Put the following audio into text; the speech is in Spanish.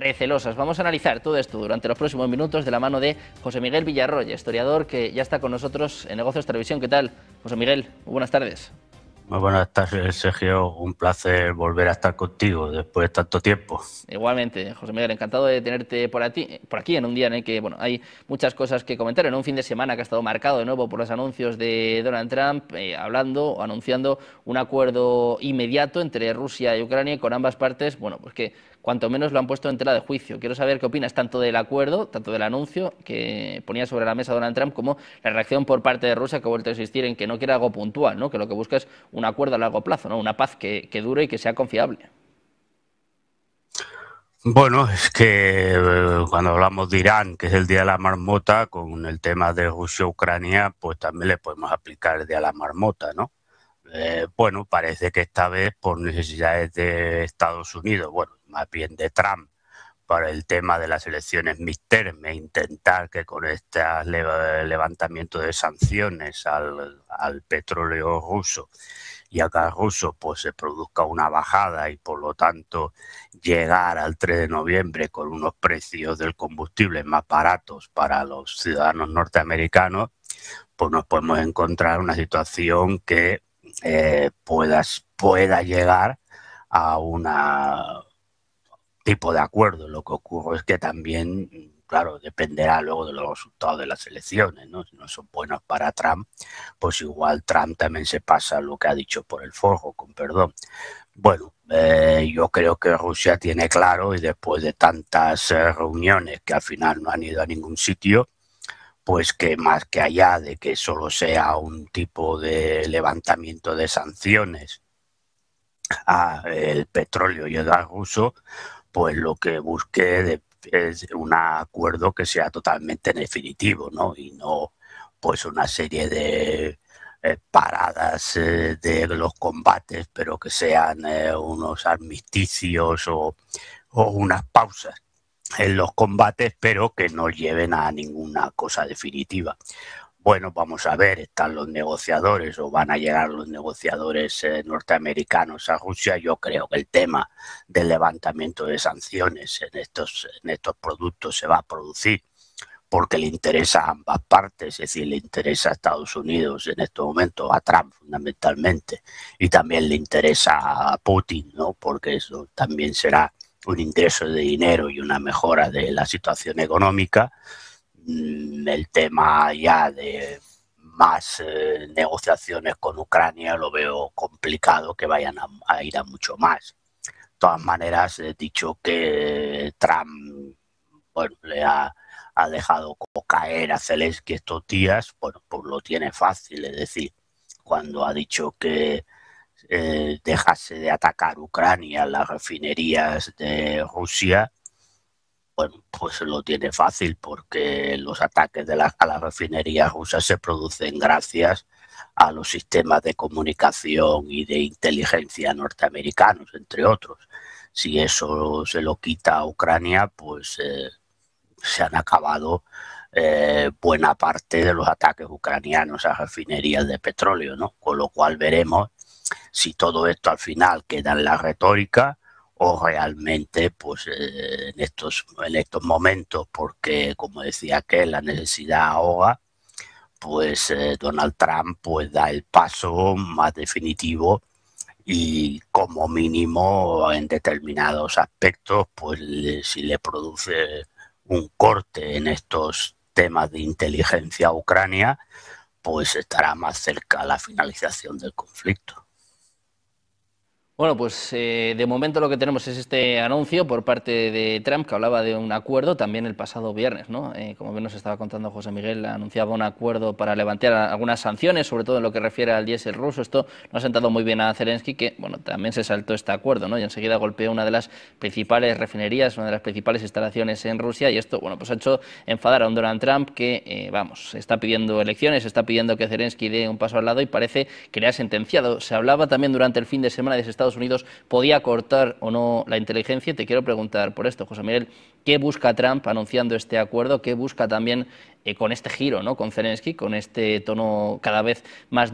recelosas. Vamos a analizar todo esto durante los próximos minutos de la mano de José Miguel Villarroya, historiador que ya está con nosotros en Negocios Televisión. ¿Qué tal, José Miguel? Muy buenas tardes. Muy buenas tardes, Sergio. Un placer volver a estar contigo después de tanto tiempo. Igualmente, José Miguel, encantado de tenerte por aquí en un día en el que hay muchas cosas que comentar, en un fin de semana que ha estado marcado de nuevo por los anuncios de Donald Trump, hablando o anunciando un acuerdo inmediato entre Rusia y Ucrania, y con ambas partes, pues que cuanto menos lo han puesto en tela de juicio. Quiero saber qué opinas tanto del acuerdo, tanto del anuncio que ponía sobre la mesa Donald Trump, como la reacción por parte de Rusia, que ha vuelto a insistir en que no quiere algo puntual, ¿no? Que lo que busca es un acuerdo a largo plazo, ¿no? Una paz que dure y que sea confiable. Bueno, es que cuando hablamos de Irán, que es el Día de la Marmota, con el tema de Rusia-Ucrania, pues también le podemos aplicar el Día de la Marmota, ¿no? Bueno, parece que esta vez por necesidades de Estados Unidos, bueno, más bien de Trump, para el tema de las elecciones midterm e intentar que con este levantamiento de sanciones al petróleo ruso y a gas ruso pues se produzca una bajada y por lo tanto llegar al 3 de noviembre con unos precios del combustible más baratos para los ciudadanos norteamericanos, pues nos podemos encontrar una situación que pueda llegar a una tipo de acuerdo. Lo que ocurre es que también, claro, dependerá luego de los resultados de las elecciones, ¿no? Si no son buenos para Trump, pues igual Trump también se pasa lo que ha dicho por el forro, con perdón. Bueno, yo creo que Rusia tiene claro, y después de tantas reuniones que al final no han ido a ningún sitio, pues que más que allá de que solo sea un tipo de levantamiento de sanciones al petróleo y el gas ruso, pues lo que busque es un acuerdo que sea totalmente definitivo, ¿no? Y no pues una serie de paradas de los combates, pero que sean unos armisticios o unas pausas en los combates, pero que no lleven a ninguna cosa definitiva. Bueno, vamos a ver, están los negociadores o van a llegar los negociadores norteamericanos a Rusia. Yo creo que el tema del levantamiento de sanciones en estos productos se va a producir porque le interesa a ambas partes, es decir, le interesa a Estados Unidos en estos momentos, a Trump fundamentalmente, y también le interesa a Putin, ¿no? Porque eso también será un ingreso de dinero y una mejora de la situación económica. El tema ya de más negociaciones con Ucrania lo veo complicado que vayan a ir a mucho más. De todas maneras, he dicho que Trump, bueno, ha dejado caer a Zelensky estos días, bueno, pues lo tiene fácil, es decir, cuando ha dicho que dejase de atacar Ucrania, las refinerías de Rusia, bueno, pues lo tiene fácil porque los ataques a las refinerías rusas se producen gracias a los sistemas de comunicación y de inteligencia norteamericanos, entre otros. Si eso se lo quita a Ucrania, pues se han acabado buena parte de los ataques ucranianos a refinerías de petróleo, ¿no? Con lo cual veremos si todo esto al final queda en la retórica o realmente pues en estos momentos, porque como decía que la necesidad ahoga, pues Donald Trump pues da el paso más definitivo y como mínimo en determinados aspectos pues si le produce un corte en estos temas de inteligencia a Ucrania, pues estará más cerca a la finalización del conflicto. Bueno, pues de momento lo que tenemos es este anuncio por parte de Trump, que hablaba de un acuerdo también el pasado viernes, ¿no? Como bien nos estaba contando José Miguel, anunciaba un acuerdo para levantar algunas sanciones, sobre todo en lo que refiere al diésel ruso. Esto no ha sentado muy bien a Zelensky, que bueno, también se saltó este acuerdo, ¿no? Y enseguida golpeó una de las principales refinerías, una de las principales instalaciones en Rusia, y esto, bueno, pues ha hecho enfadar a un Donald Trump que, está pidiendo elecciones, está pidiendo que Zelensky dé un paso al lado y parece que le ha sentenciado. Se hablaba también durante el fin de semana de ese Estados Unidos podía cortar o no la inteligencia. Te quiero preguntar por esto, José Miguel, ¿qué busca Trump anunciando este acuerdo? ¿Qué busca también con este giro, ¿no? Con Zelensky, con este tono cada vez más